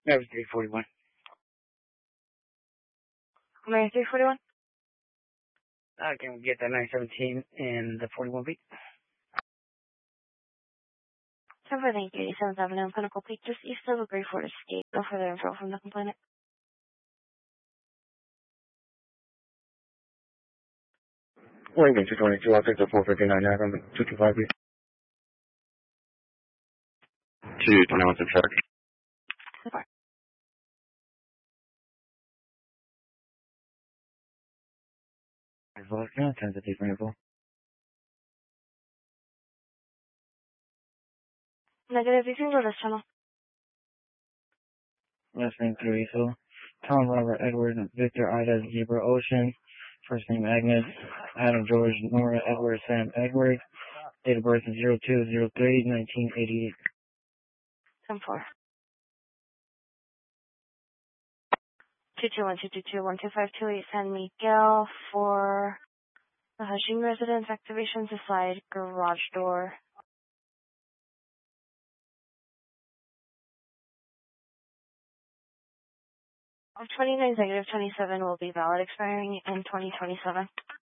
That was 341. Mary 341? Can we get that 917 and the 41 beat? 87th Avenue and Pinnacle Peak, just east of the Gray Fort Estate. No further info from the complainant. Wayne 222, I'll take the 459 now from 225 beat. 221 to check. Support. As well as now, 10 to 3 info. Negative, you can go to this channel. Last name 3, so Tom, Robert, Edward, Victor, Ida, Zebra, Ocean. First name Agnes, Adam, George, Nora, Edward, Sam, Edward. Date of birth is 02/03/1988. 10-4. 221-222-12528 San Miguel for the Hashing residence. Activation to side garage door. Of 29 negative 27 will be valid, expiring in 2027.